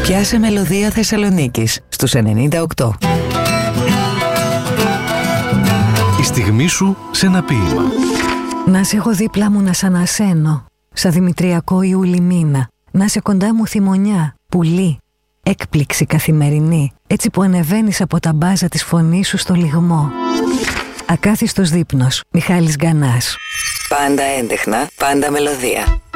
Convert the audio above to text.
Πιάσε μελωδία Θεσσαλονίκης στους 98. Η στιγμή σου σε ένα ποίημα. Να σε έχω δίπλα μου να σ' ανασένω, σαν Δημητριακό Ιούλη μήνα. Να σε κοντά μου θυμονιά, πουλί, έκπληξη καθημερινή, έτσι που ανεβαίνεις από τα μπάζα της φωνής σου στο λιγμό. Ακάθιστος δείπνος, Μιχάλης Γκανάς. Πάντα έντεχνα, πάντα μελωδία.